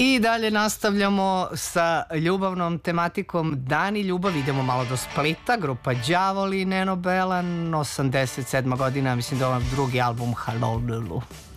I dalje nastavljamo sa ljubavnom tematikom Dani ljubavi. Idemo malo do Splita, grupa Đavoli, Neno Belan, 87. godina, mislim da je drugi album Halolulu.